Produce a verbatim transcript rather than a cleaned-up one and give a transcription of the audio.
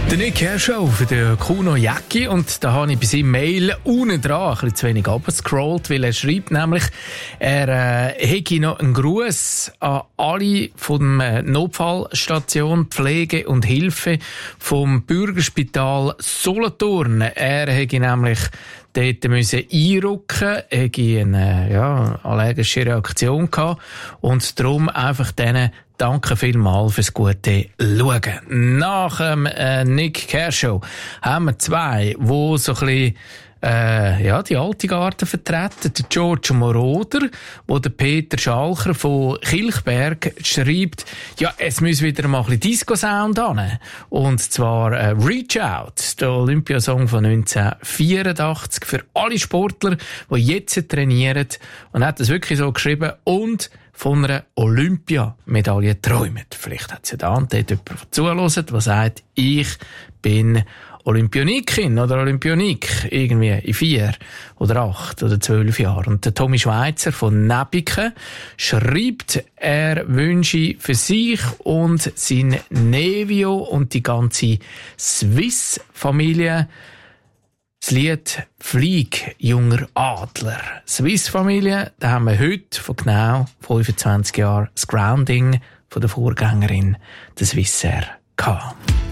Der Nick Kershaw für den Kuno Jäcki, und da habe ich bei seinem Mail unten dran ein bisschen zu wenig abgescrollt, weil er schreibt nämlich, er äh, hätte noch einen Gruß an alle von der Notfallstation Pflege und Hilfe vom Bürgerspital Solothurn. Er hätte nämlich dort müssen einrücken, hätte eine ja, allergische Reaktion gehabt und darum einfach denen danke vielmals fürs gute Schauen. Nach dem äh, Nick Kershaw haben wir zwei, die so ein bisschen äh, ja, die alte Garten vertreten. Der George Moroder, wo der Peter Schalcher von Kilchberg schreibt, ja, es muss wieder mal ein bisschen Disco-Sound an. Und zwar äh, Reach Out, der Olympiasong von neunzehnhundertvierundachtzig für alle Sportler, die jetzt trainieren. Und er hat das wirklich so geschrieben und von einer Olympiamedaille träumt. Vielleicht hat es ja da und dort jemand zuhört, der sagt, ich bin Olympionikin oder Olympionik, irgendwie in vier oder acht oder zwölf Jahren. Und der Tommy Schweizer von Nebiken schreibt, er wünsche für sich und sein Nevio und die ganze Swiss-Familie das Lied «Flieg, junger Adler». Swiss-Familie, da haben wir heute vor genau fünfundzwanzig Jahren das Grounding von der Vorgängerin, der Swissair, gehabt.